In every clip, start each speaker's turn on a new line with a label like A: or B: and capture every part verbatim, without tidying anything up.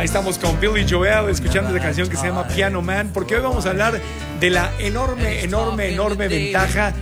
A: Ahí estamos con Billy Joel, escuchando esta canción que se llama Piano Man, porque hoy vamos a hablar de la enorme, enorme, enorme ventaja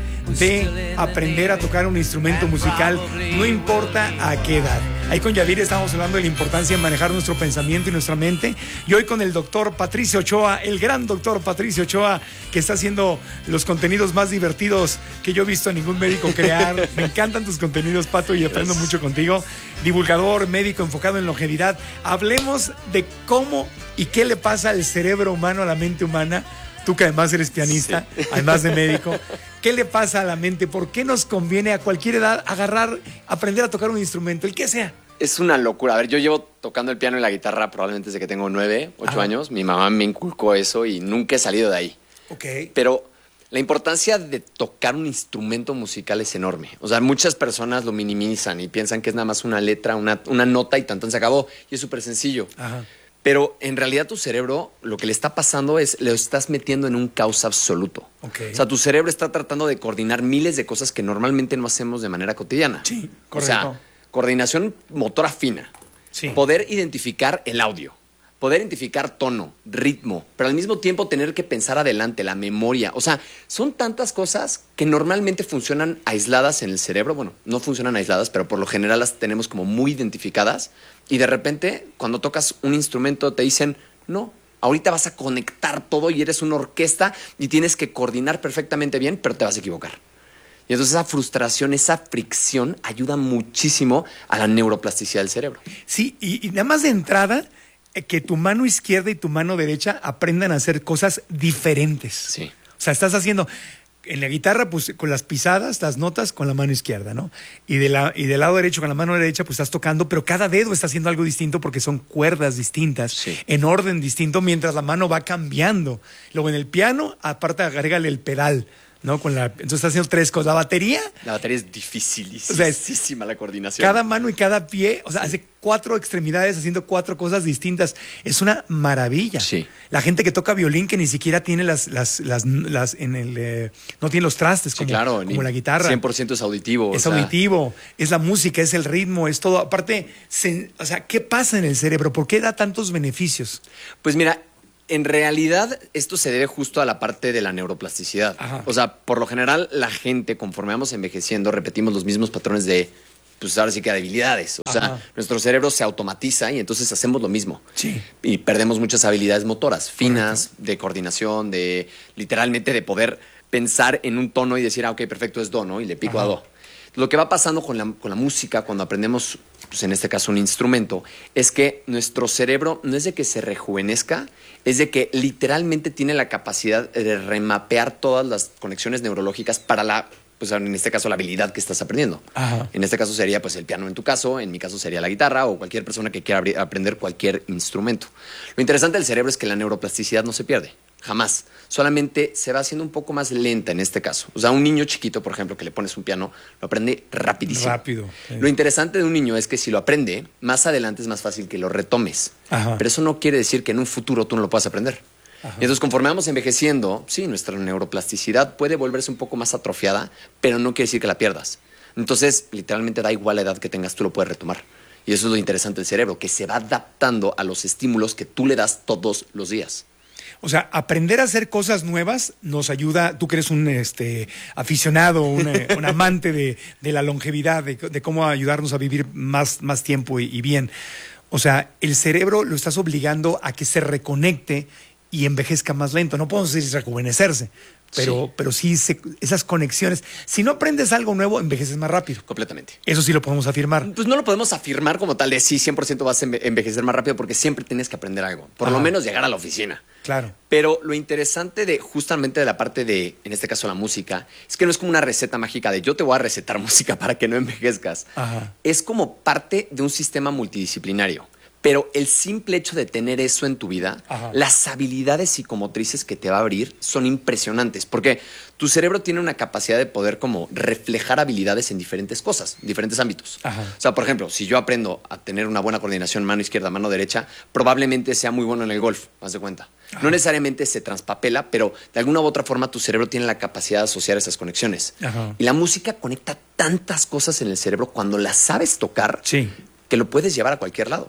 A: de aprender a tocar un instrumento musical, no importa a qué edad. Ahí con Yadira estamos hablando de la importancia de manejar nuestro pensamiento y nuestra mente. Y hoy con el doctor Patricio Ochoa, el gran doctor Patricio Ochoa, que está haciendo los contenidos más divertidos que yo he visto a ningún médico crear. Me encantan tus contenidos, Pato, y aprendo yes. mucho contigo. Divulgador, médico enfocado en longevidad. Hablemos de cómo y qué le pasa al cerebro humano, a la mente humana. Tú que además eres pianista, sí. además de médico, ¿qué le pasa a la mente? ¿Por qué nos conviene a cualquier edad agarrar, aprender a tocar un instrumento, el que sea?
B: Es una locura. A ver, yo llevo tocando el piano y la guitarra probablemente desde que tengo nueve, ocho Ajá. años. Mi mamá me inculcó eso y nunca he salido de ahí.
A: Ok.
B: Pero la importancia de tocar un instrumento musical es enorme. O sea, muchas personas lo minimizan y piensan que es nada más una letra, una, una nota y tanto se acabó. Y es súper sencillo.
A: Ajá.
B: Pero en realidad tu cerebro, lo que le está pasando es, lo estás metiendo en un caos absoluto.
A: Okay.
B: O sea, tu cerebro está tratando de coordinar miles de cosas que normalmente no hacemos de manera cotidiana.
A: Sí, correcto.
B: O sea, coordinación motora fina.
A: Sí.
B: Poder identificar el audio. Poder identificar tono, ritmo, pero al mismo tiempo tener que pensar adelante, la memoria. O sea, son tantas cosas que normalmente funcionan aisladas en el cerebro. Bueno, no funcionan aisladas, pero por lo general las tenemos como muy identificadas. Y de repente, cuando tocas un instrumento, te dicen, no, ahorita vas a conectar todo y eres una orquesta y tienes que coordinar perfectamente bien, pero te vas a equivocar. Y entonces esa frustración, esa fricción ayuda muchísimo a la neuroplasticidad del cerebro.
A: Sí, y, y nada más de entrada, que tu mano izquierda y tu mano derecha aprendan a hacer cosas diferentes.
B: Sí.
A: O sea, estás haciendo en la guitarra, pues con las pisadas, las notas con la mano izquierda, ¿no? Y, de la, y del lado derecho con la mano derecha, pues estás tocando, pero cada dedo está haciendo algo distinto porque son cuerdas distintas,
B: sí.
A: en orden distinto, mientras la mano va cambiando. Luego en el piano, aparte agrégale el pedal, ¿no? Con la, entonces está haciendo tres cosas. La batería.
B: La batería es dificilísima,
A: o sea, es,
B: la coordinación.
A: Cada mano y cada pie, o sea, sí. hace cuatro extremidades haciendo cuatro cosas distintas. Es una maravilla.
B: Sí.
A: La gente que toca violín que ni siquiera tiene las, las, las, las en el, eh, no tiene los trastes como,
B: sí, claro,
A: como la guitarra.
B: cien por ciento es auditivo.
A: Es
B: o sea.
A: auditivo, es la música, es el ritmo, es todo. Aparte, se, o sea, ¿qué pasa en el cerebro? ¿Por qué da tantos beneficios?
B: Pues mira, en realidad, esto se debe justo a la parte de la neuroplasticidad.
A: Ajá.
B: O sea, por lo general, la gente, conforme vamos envejeciendo, repetimos los mismos patrones de, pues ahora sí que debilidades. O
A: Ajá.
B: sea, nuestro cerebro se automatiza y entonces hacemos lo mismo.
A: Sí.
B: Y perdemos muchas habilidades motoras, finas,
A: Correcto.
B: de coordinación, de literalmente de poder pensar en un tono y decir, ah, ok, perfecto, es do, ¿no? Y le pico
A: Ajá.
B: a do. Lo que va pasando con la, con la música cuando aprendemos, pues en este caso un instrumento, es que nuestro cerebro no es de que se rejuvenezca, es de que literalmente tiene la capacidad de remapear todas las conexiones neurológicas para la, pues en este caso la habilidad que estás aprendiendo.
A: Ajá.
B: En este caso sería pues el piano en tu caso, en mi caso sería la guitarra o cualquier persona que quiera abrir, aprender cualquier instrumento. Lo interesante del cerebro es que la neuroplasticidad no se pierde. Jamás. Solamente se va haciendo un poco más lenta en este caso. O sea, un niño chiquito, por ejemplo, que le pones un piano, lo aprende rapidísimo.
A: Rápido. Sí.
B: Lo interesante de un niño es que si lo aprende, más adelante es más fácil que lo retomes.
A: Ajá.
B: Pero eso no quiere decir que en un futuro tú no lo puedas aprender.
A: Ajá.
B: Y entonces, conforme vamos envejeciendo, sí, nuestra neuroplasticidad puede volverse un poco más atrofiada, pero no quiere decir que la pierdas. Entonces, literalmente da igual la edad que tengas, tú lo puedes retomar. Y eso es lo interesante del cerebro, que se va adaptando a los estímulos que tú le das todos los días.
A: O sea, aprender a hacer cosas nuevas nos ayuda, tú que eres un este, aficionado, un, eh, un amante de, de la longevidad, de, de cómo ayudarnos a vivir más, más tiempo y, y bien. O sea, el cerebro lo estás obligando a que se reconecte y envejezca más lento. No podemos decir rejuvenecerse, pero sí, pero sí se, esas conexiones. Si no aprendes algo nuevo, envejeces más rápido.
B: Completamente.
A: Eso sí lo podemos afirmar.
B: Pues no lo podemos afirmar como tal de sí, cien por ciento vas a envejecer más rápido porque siempre tienes que aprender algo. Por
A: Ajá.
B: lo menos llegar a la oficina.
A: Claro.
B: Pero lo interesante de justamente de la parte de, en este caso la música, es que no es como una receta mágica de yo te voy a recetar música para que no envejezcas.
A: Ajá.
B: Es como parte de un sistema multidisciplinario. Pero el simple hecho de tener eso en tu vida,
A: Ajá.
B: las habilidades psicomotrices que te va a abrir son impresionantes. Porque tu cerebro tiene una capacidad de poder como reflejar habilidades en diferentes cosas, en diferentes ámbitos.
A: Ajá.
B: O sea, por ejemplo, si yo aprendo a tener una buena coordinación mano izquierda, mano derecha, probablemente sea muy bueno en el golf, haz de cuenta. Ajá. No necesariamente se transpapela, pero de alguna u otra forma tu cerebro tiene la capacidad de asociar esas conexiones.
A: Ajá.
B: Y la música conecta tantas cosas en el cerebro cuando las sabes tocar,
A: sí,
B: que lo puedes llevar a cualquier lado.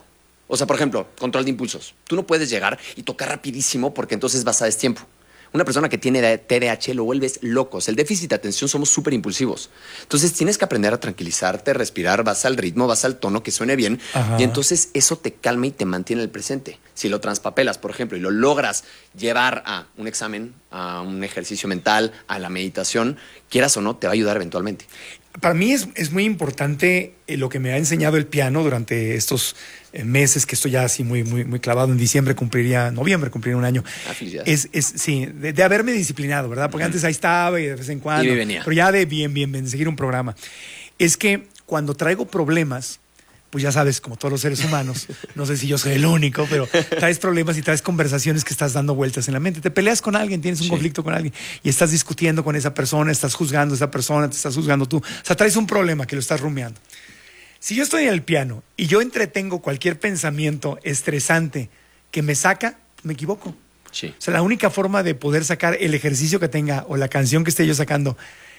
B: O sea, por ejemplo, control de impulsos. Tú no puedes llegar y tocar rapidísimo porque entonces vas a destiempo. Una persona que tiene T D A H lo vuelves locos. El déficit de atención somos súper impulsivos. Entonces tienes que aprender a tranquilizarte, respirar, vas al ritmo, vas al tono que suene bien. Ajá. Y entonces eso te calma y te mantiene en el presente. Si lo transpapelas, por ejemplo, y lo logras llevar a un examen, a un ejercicio mental, a la meditación, quieras o no, te va a ayudar eventualmente.
A: Para mí es, es muy importante eh, lo que me ha enseñado el piano durante estos eh, meses, que estoy ya así muy, muy, muy clavado. En diciembre cumpliría, noviembre cumpliría un año.
B: Ah,
A: es, es, sí, de, de haberme disciplinado, ¿verdad? Porque uh-huh. antes ahí estaba y de vez en cuando.
B: Y venía.
A: Pero ya de bien, bien, bien, de seguir un programa. Es que cuando traigo problemas, pues ya sabes, como todos los seres humanos, no sé si yo soy el único, pero traes problemas y traes conversaciones que estás dando vueltas en la mente. Te peleas con alguien, tienes un sí. conflicto con alguien y estás discutiendo con esa persona, estás juzgando a esa persona, te estás juzgando tú. O sea, traes un problema que lo estás rumiando. Si yo estoy en el piano y yo entretengo cualquier pensamiento estresante que me saca, me equivoco.
B: Sí.
A: O sea, la única forma de poder sacar el ejercicio que tenga o la canción que esté yo sacando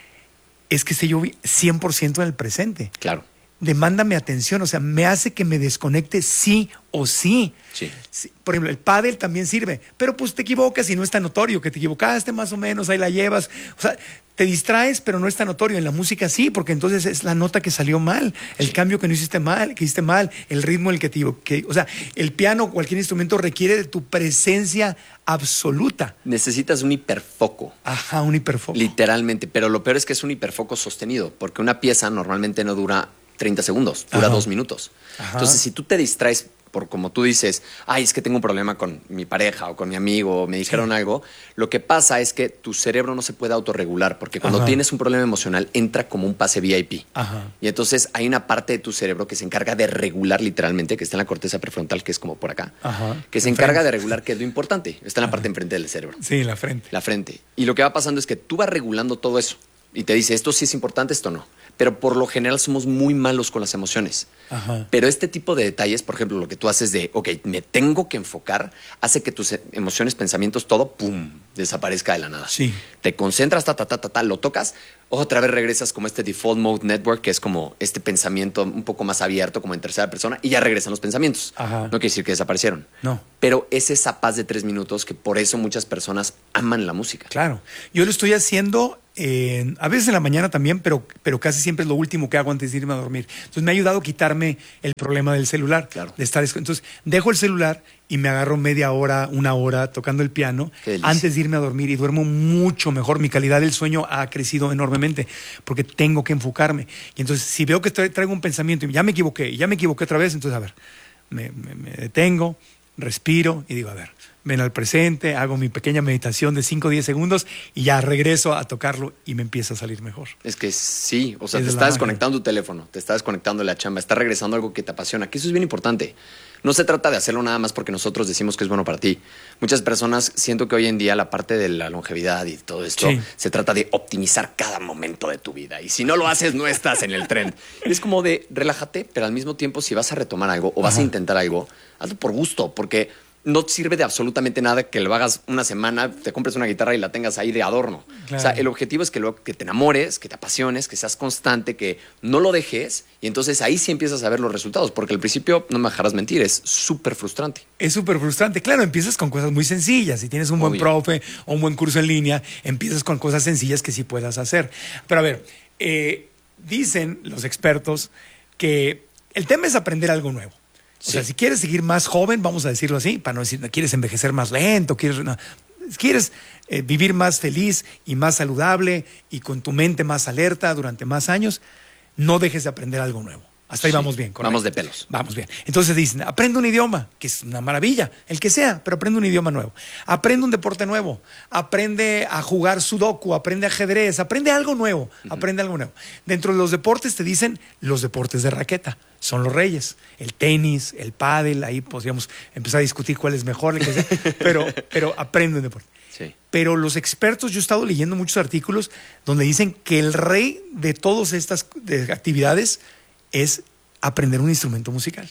A: es que esté yo cien por ciento en el presente.
B: Claro.
A: Demanda mi atención, o sea, me hace que me desconecte sí o sí.
B: Sí.
A: sí. Por ejemplo, el pádel también sirve, pero pues te equivocas y no es tan notorio, que te equivocaste más o menos, ahí la llevas. O sea, te distraes, pero no es tan notorio. En la música sí, porque entonces es la nota que salió mal, el sí. cambio que no hiciste mal, que hiciste mal, el ritmo el que te que, o sea, el piano, cualquier instrumento requiere de tu presencia absoluta.
B: Necesitas un hiperfoco.
A: Ajá, un hiperfoco.
B: Literalmente, pero lo peor es que es un hiperfoco sostenido, porque una pieza normalmente no dura treinta segundos, dura Ajá. dos minutos. Ajá. Entonces, si tú te distraes por como tú dices, ay, es que tengo un problema con mi pareja o con mi amigo, o me dijeron sí. algo, lo que pasa es que tu cerebro no se puede autorregular, porque cuando Ajá. tienes un problema emocional, entra como un pase V I P.
A: Ajá.
B: Y entonces hay una parte de tu cerebro que se encarga de regular literalmente, que está en la corteza prefrontal, que es como por acá,
A: Ajá.
B: que se
A: en
B: encarga
A: frente.
B: de regular qué es lo importante. Está en la
A: Ajá.
B: parte enfrente del cerebro.
A: Sí, en la frente.
B: La frente. Y lo que va pasando es que tú vas regulando todo eso. Y te dice, esto sí es importante, esto no. Pero por lo general somos muy malos con las emociones.
A: Ajá.
B: Pero este tipo de detalles, por ejemplo, lo que tú haces de, ok, me tengo que enfocar, hace que tus emociones, pensamientos, todo, pum, desaparezca de la nada.
A: Sí.
B: Te concentras, ta, ta, ta, ta, ta, lo tocas, otra vez regresas como este default mode network, que es como este pensamiento un poco más abierto, como en tercera persona, y ya regresan los pensamientos.
A: Ajá.
B: No quiere decir que desaparecieron.
A: No.
B: Pero es esa paz de tres minutos que por eso muchas personas aman la música.
A: Claro. Yo lo estoy haciendo... Eh, a veces en la mañana también, pero, pero casi siempre es lo último que hago antes de irme a dormir. Entonces me ha ayudado a quitarme el problema del celular.
B: Claro.
A: De estar, entonces dejo el celular y me agarro media hora, una hora tocando el piano antes de irme a dormir y duermo mucho mejor. Mi calidad del sueño ha crecido enormemente porque tengo que enfocarme. Y entonces si veo que traigo un pensamiento y ya me equivoqué, y ya me equivoqué otra vez, entonces a ver, me, me, me detengo, respiro y digo, a ver, ven al presente, hago mi pequeña meditación de cinco o diez segundos y ya regreso a tocarlo y me empieza a salir mejor.
B: Es que sí, o sea,
A: Es
B: te
A: la
B: está
A: magia.
B: desconectando tu teléfono, te está desconectando la chamba, está regresando algo que te apasiona, que eso es bien importante. No se trata de hacerlo nada más porque nosotros decimos que es bueno para ti. Muchas personas, siento que hoy en día la parte de la longevidad y todo esto,
A: Sí.
B: se trata de optimizar cada momento de tu vida. Y si no lo haces, no estás en el tren. Es como de relájate, pero al mismo tiempo, si vas a retomar algo o vas
A: Ajá.
B: a intentar algo, hazlo por gusto, porque no sirve de absolutamente nada que lo hagas una semana, te compres una guitarra y la tengas ahí de adorno.
A: Claro.
B: O sea, el objetivo es que, luego, que te enamores, que te apasiones, que seas constante, que no lo dejes y entonces ahí sí empiezas a ver los resultados, porque al principio, no me dejarás mentir, es súper frustrante.
A: Es súper frustrante. Claro, empiezas con cosas muy sencillas. Si tienes un buen
B: Obvio.
A: profe o un buen curso en línea, empiezas con cosas sencillas que sí puedas hacer. Pero a ver, eh, dicen los expertos que el tema es aprender algo nuevo. O
B: Sí.
A: sea, si quieres seguir más joven, vamos a decirlo así, para no decir, no quieres envejecer más lento, quieres, no, quieres eh, vivir más feliz y más saludable y con tu mente más alerta durante más años, no dejes de aprender algo nuevo. Hasta ahí
B: Sí.
A: vamos bien. Correcto.
B: Vamos de pelos.
A: Vamos bien. Entonces dicen, aprende un idioma, que es una maravilla, el que sea, pero aprende un idioma nuevo. Aprende un deporte nuevo. Aprende a jugar sudoku, aprende ajedrez, aprende algo nuevo, uh-huh. aprende algo nuevo. Dentro de los deportes te dicen los deportes de raqueta. Son los reyes. El tenis, el pádel, ahí podríamos empezar a discutir cuál es mejor, el que sea, pero, pero aprende un deporte.
B: Sí.
A: Pero los expertos, yo he estado leyendo muchos artículos donde dicen que el rey de todas estas de actividades es aprender un instrumento musical.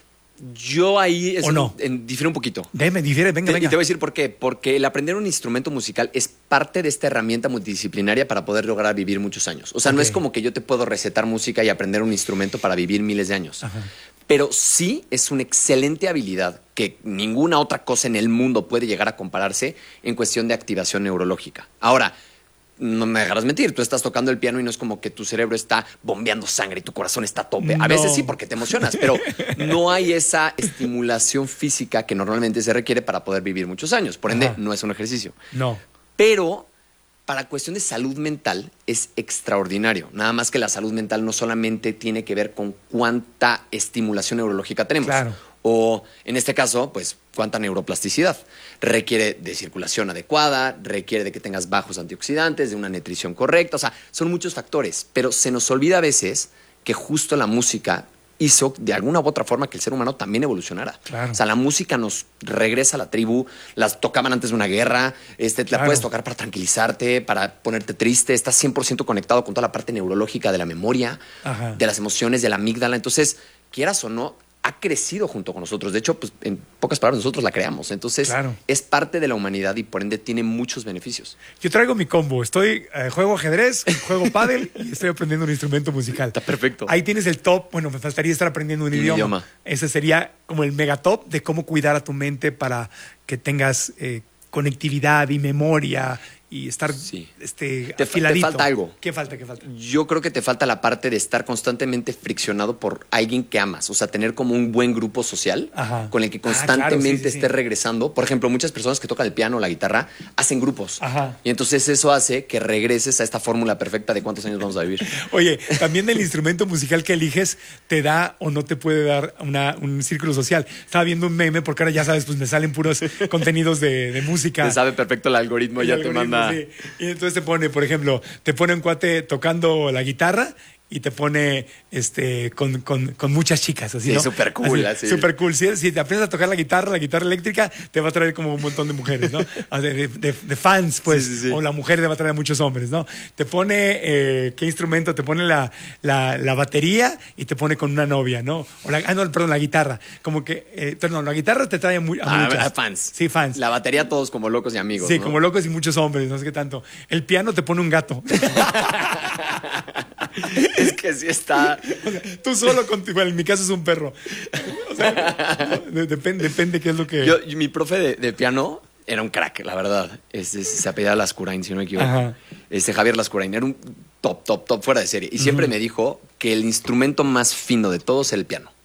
B: Yo ahí es
A: ¿O no?
B: en, en, difiere un poquito.
A: Deme, difiere, venga,
B: Te-
A: venga.
B: Y te voy a decir por qué. Porque el aprender un instrumento musical es parte de esta herramienta multidisciplinaria para poder lograr vivir muchos años. O sea, no
A: Ok.
B: es como que yo te puedo recetar música y aprender un instrumento para vivir miles de años.
A: Ajá.
B: Pero sí es una excelente habilidad que ninguna otra cosa en el mundo puede llegar a compararse en cuestión de activación neurológica. Ahora, no me dejarás mentir, tú estás tocando el piano y no es como que tu cerebro está bombeando sangre y tu corazón está a tope. A
A: No.
B: veces sí, porque te emocionas, pero no hay esa estimulación física que normalmente se requiere para poder vivir muchos años. Por ende,
A: Ajá.
B: no es un ejercicio.
A: No.
B: Pero para cuestión de salud mental es extraordinario. Nada más que la salud mental no solamente tiene que ver con cuánta estimulación neurológica tenemos.
A: Claro.
B: O en este caso, pues, cuánta neuroplasticidad. Requiere de circulación adecuada, requiere de que tengas bajos antioxidantes, de una nutrición correcta. O sea, son muchos factores. Pero se nos olvida a veces que justo la música hizo de alguna u otra forma que el ser humano también evolucionara.
A: Claro.
B: O sea, la música nos regresa a la tribu, las tocaban antes de una guerra, este,
A: Claro.
B: la puedes tocar para tranquilizarte, para ponerte triste, estás cien por ciento conectado con toda la parte neurológica de la memoria,
A: Ajá.
B: de las emociones, de la amígdala. Entonces, quieras o no, ha crecido junto con nosotros. De hecho, pues, en pocas palabras, nosotros la creamos. Entonces,
A: Claro.
B: es parte de la humanidad y por ende tiene muchos beneficios.
A: Yo traigo mi combo. Estoy, eh, juego ajedrez, juego pádel y estoy aprendiendo un instrumento musical.
B: Está perfecto.
A: Ahí tienes el top. Bueno, me faltaría estar aprendiendo un,
B: Un
A: idioma.
B: idioma.
A: Ese sería como el megatop de cómo cuidar a tu mente para que tengas eh, conectividad y memoria y estar
B: Sí.
A: este,
B: Te fa- te
A: afiladito.
B: falta algo.
A: ¿Qué falta? ¿Qué falta?
B: Yo creo que te falta la parte de estar constantemente friccionado por alguien que amas. O sea, tener como un buen grupo social
A: Ajá.
B: con el que
A: Ah, claro,
B: constantemente
A: sí, sí, sí.
B: estés regresando. Por ejemplo, muchas personas que tocan el piano o la guitarra hacen grupos.
A: Ajá.
B: Y entonces eso hace que regreses a esta fórmula perfecta de cuántos años vamos a vivir.
A: Oye, también el instrumento musical que eliges te da o no te puede dar una, un círculo social. Estaba viendo un meme porque ahora ya sabes, pues me salen puros contenidos de, de música.
B: Te sabe perfecto el algoritmo,
A: El
B: ya te
A: algoritmo,
B: manda...
A: sí. Y entonces te pone, por ejemplo, te pone un cuate tocando la guitarra y te pone este con, con, con muchas chicas, así,
B: Sí,
A: ¿no?
B: súper cool, así.
A: Súper cool. Si, si te aprendes a tocar la guitarra, la guitarra eléctrica, te va a traer como un montón de mujeres, ¿no? O de, de- de- de fans, pues.
B: Sí, sí, sí.
A: O la mujer te va a traer a muchos hombres, ¿no? Te pone, eh, ¿qué instrumento? Te pone la, la, la batería y te pone con una novia, ¿no? O la, ah, no, perdón, la guitarra. Como que, eh, perdón, la guitarra te trae a, mu- a
B: Ah,
A: muchas.
B: a fans.
A: Sí, fans.
B: La batería todos como locos y amigos,
A: Sí,
B: ¿no?
A: como locos y muchos hombres, no sé qué tanto. El piano te pone un gato.
B: Es que sí está...
A: O sea, tú solo con tu- bueno, en mi caso es un perro. O sea, de- depende, depende qué es lo que.
B: Yo, mi profe de, de piano era un crack, la verdad. Este, se apellidaba Lascurain, si no me equivoco.
A: Ajá.
B: Este, Javier Lascurain era un top, top, top fuera de serie. Y siempre me dijo que el instrumento más fino de todos era el piano.